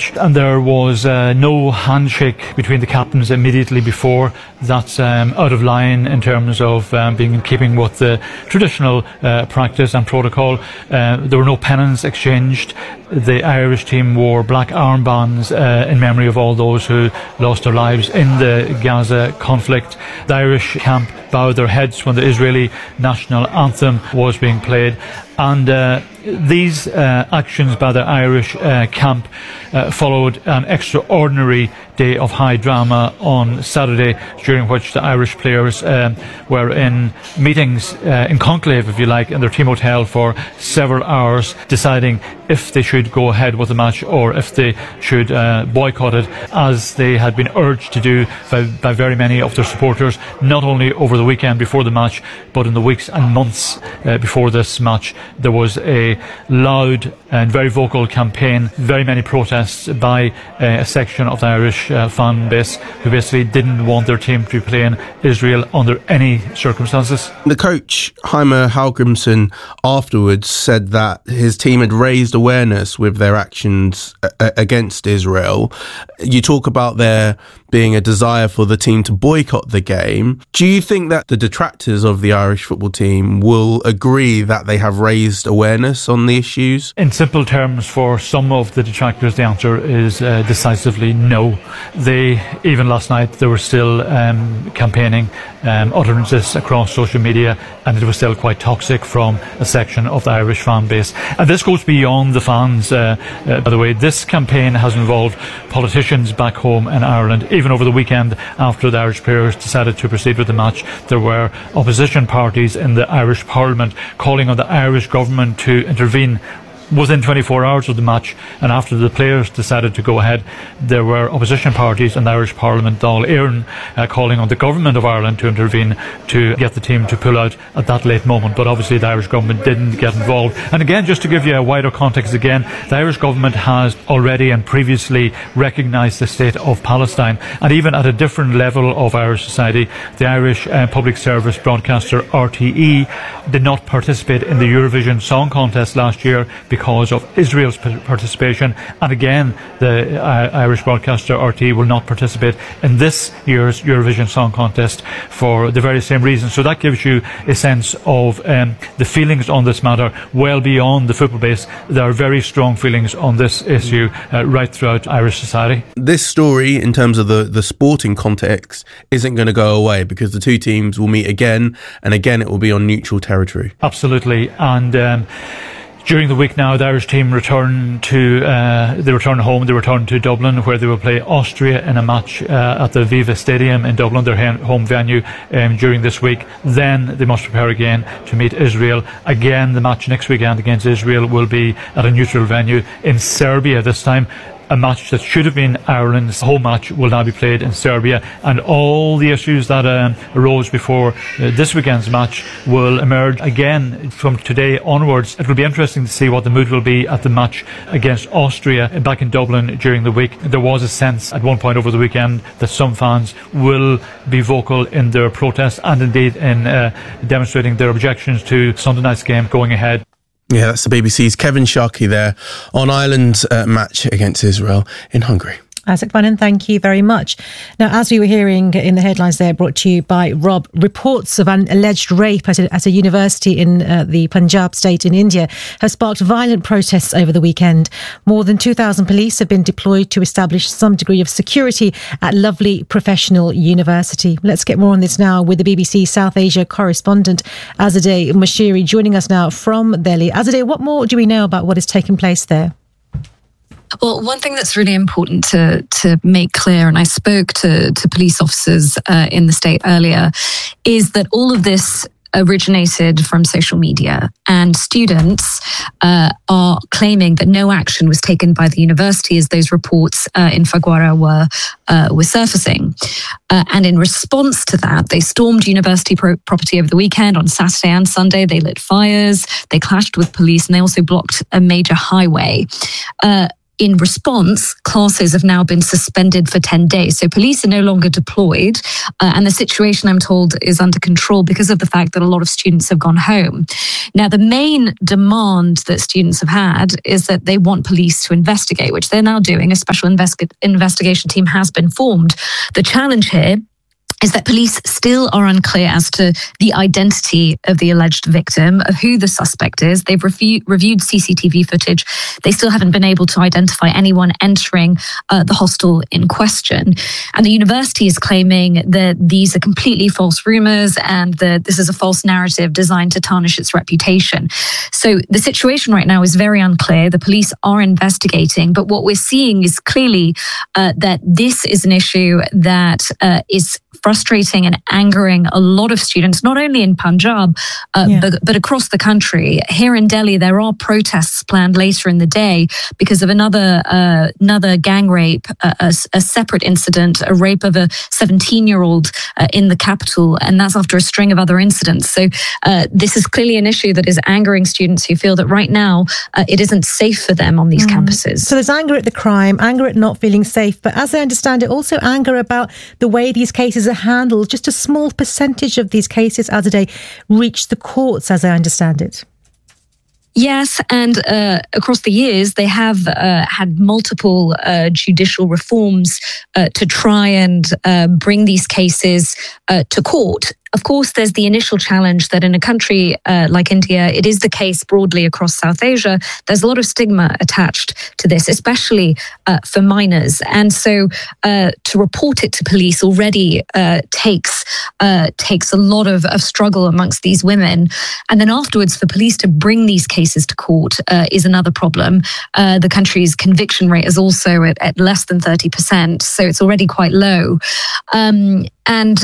pitch, and there was no handshake between the captains immediately before. That's out of line in terms of being in keeping with the traditional practice and protocol. There were no pennants exchanged. The Irish team wore black armbands in memory of all those who lost their lives in the Gaza conflict. The Irish camp bowed their heads when the Israeli national anthem was being played. And these actions by the Irish camp followed an extraordinary day of high drama on Saturday, during which the Irish players were in meetings, in conclave, if you like, in their team hotel for several hours, deciding if they should go ahead with the match or if they should boycott it, as they had been urged to do by very many of their supporters, not only over the weekend before the match, but in the weeks and months before this match. There was a loud and very vocal campaign, very many protests by a section of the Irish fan base who basically didn't want their team to be playing Israel under any circumstances. The coach, Heimer Hallgrimsson, afterwards said that his team had raised awareness with their actions against Israel. You talk about there being a desire for the team to boycott the game. Do you think that the detractors of the Irish football team will agree that they have raised awareness on the issues? In simple terms, for some of the detractors, the answer is decisively no. Even last night, they were still campaigning utterances across social media, and it was still quite toxic from a section of the Irish fan base. And this goes beyond the fans, by the way. This campaign has involved politicians back home in Ireland. Even over the weekend, after the Irish players decided to proceed with the match, there were opposition parties in the Irish Parliament calling on the Irish government to intervene within 24 hours of the match. And after the players decided to go ahead, there were opposition parties in the Irish Parliament, Dáil Éireann, calling on the government of Ireland to intervene to get the team to pull out at that late moment. But obviously the Irish government didn't get involved. And again, just to give you a wider context again, the Irish government has already and previously recognised the state of Palestine. And even at a different level of Irish society, the Irish public service broadcaster RTE did not participate in the Eurovision Song Contest last year because of Israel's participation. And again, the Irish broadcaster RTE will not participate in this year's Eurovision Song Contest for the very same reason. So that gives you a sense of the feelings on this matter well beyond the football base. There are very strong feelings on this issue right throughout Irish society. This story, in terms of the sporting context, isn't going to go away because the two teams will meet again, and again it will be on neutral territory. Absolutely. And during the week now, the Irish team return home. They return to Dublin, where they will play Austria in a match at the Viva Stadium in Dublin, their home venue, during this week. Then they must prepare again to meet Israel. Again, the match next weekend against Israel will be at a neutral venue in Serbia this time. A match that should have been Ireland's home match will now be played in Serbia, and all the issues that arose before this weekend's match will emerge again from today onwards. It will be interesting to see what the mood will be at the match against Austria back in Dublin during the week. There was a sense at one point over the weekend that some fans will be vocal in their protest and indeed in demonstrating their objections to Sunday night's game going ahead. Yeah, that's the BBC's Kevin Sharkey there on Ireland's match against Israel in Hungary. Isaac Bunnan, thank you very much. Now, as we were hearing in the headlines there, brought to you by Rob, reports of an alleged rape at a university in the Punjab state in India have sparked violent protests over the weekend. More than 2,000 police have been deployed to establish some degree of security at Lovely Professional University. Let's get more on this now with the BBC South Asia correspondent Azadeh Moshiri joining us now from Delhi. Azadeh, what more do we know about what has taken place there? Well, one thing that's really important to make clear, and I spoke to police officers in the state earlier, is that all of this originated from social media, and students are claiming that no action was taken by the university as those reports in Phagwara were surfacing. And in response to that, they stormed university property over the weekend. On Saturday and Sunday, they lit fires, they clashed with police, and they also blocked a major highway. in response, classes have now been suspended for 10 days. So police are no longer deployed, and the situation, I'm told, is under control because of the fact that a lot of students have gone home. Now, the main demand that students have had is that they want police to investigate, which they're now doing. A special investigation team has been formed. The challenge here is that police still are unclear as to the identity of the alleged victim, of who the suspect is. They've reviewed CCTV footage. They still haven't been able to identify anyone entering the hostel in question. And the university is claiming that these are completely false rumors and that this is a false narrative designed to tarnish its reputation. So the situation right now is very unclear. The police are investigating, but what we're seeing is clearly that this is an issue that is frustrating and angering a lot of students, not only in Punjab, but across the country. Here in Delhi, there are protests planned later in the day because of another gang rape, a separate incident, a rape of a 17-year-old in the capital, and that's after a string of other incidents. So this is clearly an issue that is angering students who feel that right now it isn't safe for them on these campuses. So there's anger at the crime, anger at not feeling safe, but as I understand it, also anger about the way these cases are handled. Just a small percentage of these cases, Azadeh, reach the courts, as I understand it. Yes, and across the years, they have had multiple judicial reforms to try and bring these cases to court. Of course, there's the initial challenge that in a country like India, it is the case broadly across South Asia, there's a lot of stigma attached to this, especially for minors. And so to report it to police already takes a lot of struggle amongst these women. And then afterwards, for police to bring these cases to court is another problem. The country's conviction rate is also at less than 30%, so it's already quite low. And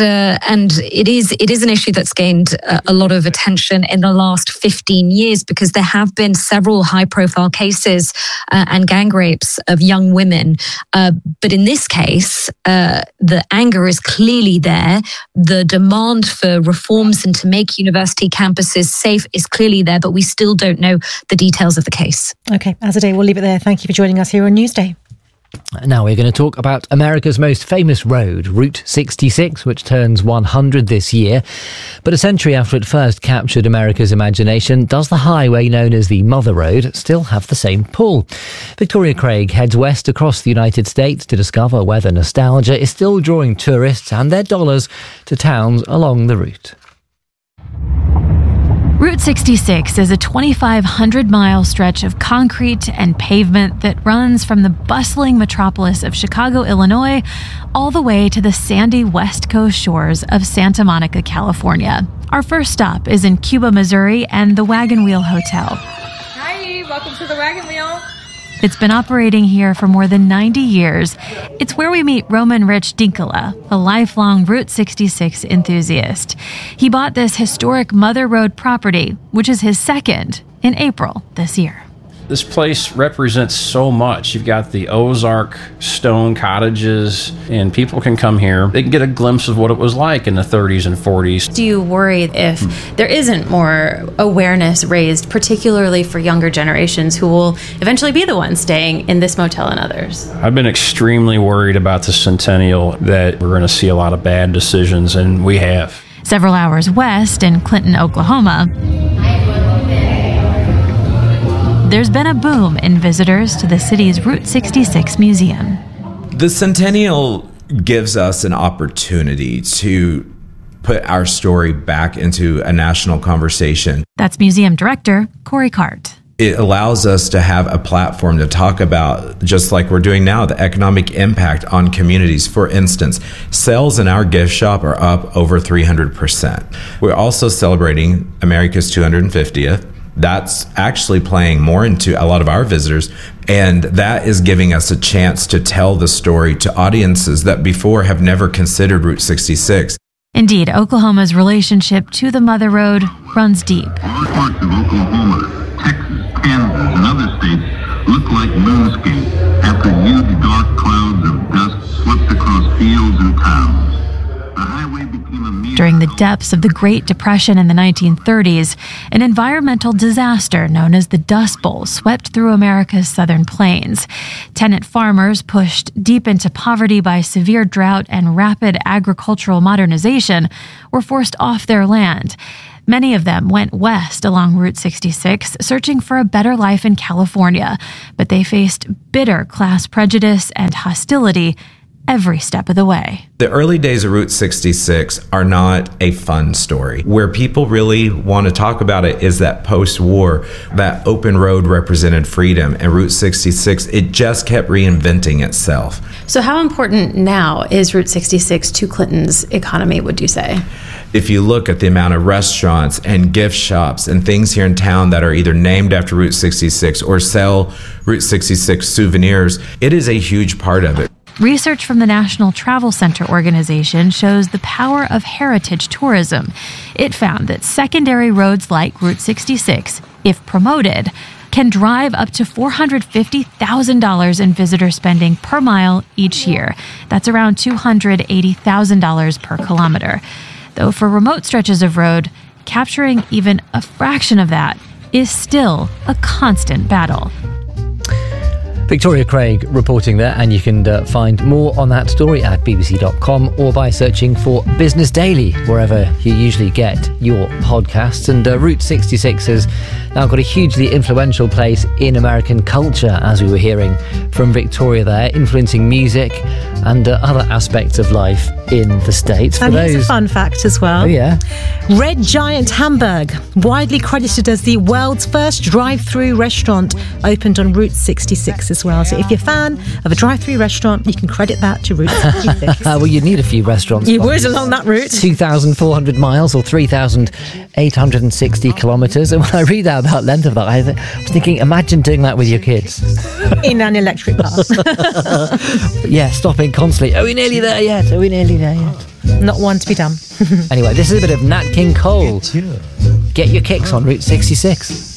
it is an issue that's gained a lot of attention in the last 15 years because there have been several high-profile cases and gang rapes of young women. But in this case, the anger is clearly there. The demand for reforms and to make university campuses safe is clearly there, but we still don't know the details of the case. Okay, Azadeh, we'll leave it there. Thank you for joining us here on Newsday. Now we're going to talk about America's most famous road, Route 66, which turns 100 this year. But a century after it first captured America's imagination, does the highway known as the Mother Road still have the same pull? Victoria Craig heads west across the United States to discover whether nostalgia is still drawing tourists and their dollars to towns along the route. Route 66 is a 2,500-mile stretch of concrete and pavement that runs from the bustling metropolis of Chicago, Illinois, all the way to the sandy West Coast shores of Santa Monica, California. Our first stop is in Cuba, Missouri, and the Wagon Wheel Hotel. Hi, welcome to the Wagon Wheel. It's been operating here for more than 90 years. It's where we meet Roman Rich Dinkala, a lifelong Route 66 enthusiast. He bought this historic Mother Road property, which is his second, in April this year. This place represents so much. You've got the Ozark stone cottages, and people can come here. They can get a glimpse of what it was like in the 30s and 40s. Do you worry if there isn't more awareness raised, particularly for younger generations who will eventually be the ones staying in this motel and others? I've been extremely worried about the Centennial, that we're going to see a lot of bad decisions, and we have. Several hours west in Clinton, Oklahoma, there's been a boom in visitors to the city's Route 66 museum. The Centennial gives us an opportunity to put our story back into a national conversation. That's museum director Corey Cart. It allows us to have a platform to talk about, just like we're doing now, the economic impact on communities. For instance, sales in our gift shop are up over 300%. We're also celebrating America's 250th. That's actually playing more into a lot of our visitors, and that is giving us a chance to tell the story to audiences that before have never considered Route 66. Indeed, Oklahoma's relationship to the Mother Road runs deep. All parts of Oklahoma, Texas, Kansas, and other states look like moonscape after huge dark clouds of dust swept across fields and towns. The highway became a During the depths of the Great Depression in the 1930s, an environmental disaster known as the Dust Bowl swept through America's southern plains. Tenant farmers, pushed deep into poverty by severe drought and rapid agricultural modernization, were forced off their land. Many of them went west along Route 66, searching for a better life in California, but they faced bitter class prejudice and hostility every step of the way. The early days of Route 66 are not a fun story. Where people really want to talk about it is that post-war, that open road represented freedom, and Route 66, it just kept reinventing itself. So how important now is Route 66 to Clinton's economy, would you say? If you look at the amount of restaurants and gift shops and things here in town that are either named after Route 66 or sell Route 66 souvenirs, it is a huge part of it. Research from the National Travel Center organization shows the power of heritage tourism. It found that secondary roads like Route 66, if promoted, can drive up to $450,000 in visitor spending per mile each year. That's around $280,000 per kilometer. Though for remote stretches of road, capturing even a fraction of that is still a constant battle. Victoria Craig reporting there, and you can find more on that story at bbc.com or by searching for Business Daily wherever you usually get your podcasts. And Route 66 has now got a hugely influential place in American culture, as we were hearing from Victoria there, influencing music and other aspects of life in the States. And here's a fun fact as well. Oh, yeah. Red Giant Hamburg, widely credited as the world's first drive-through restaurant, opened on Route 66 as well. So if you're a fan of a drive-through restaurant, you can credit that to Route 66. Well, you'd need a few restaurants. You would along that route. 2,400 miles or 3,860 kilometres. And when I read out that length of that, I was thinking, imagine doing that with your kids. In an electric car. Yeah, stopping constantly. Are we nearly there yet? Are we nearly there yet? Not one to be done. Anyway, this is a bit of Nat King Cole. Get your kicks on Route 66.